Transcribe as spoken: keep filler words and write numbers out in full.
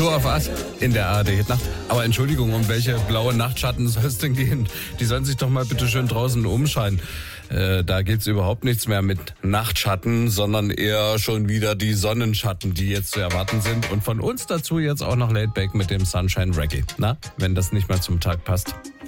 auf Ass in der A R D-Nacht. Aber Entschuldigung, um welche blaue Nachtschatten soll es denn gehen? Die sollen sich doch mal bitte schön draußen umscheinen. Äh, da geht's überhaupt nichts mehr mit Nachtschatten, sondern eher schon wieder die Sonnenschatten, die jetzt zu erwarten sind. Und von uns dazu jetzt auch noch Laidback mit dem Sunshine Reggae. Na, wenn das nicht mal zum Tag passt.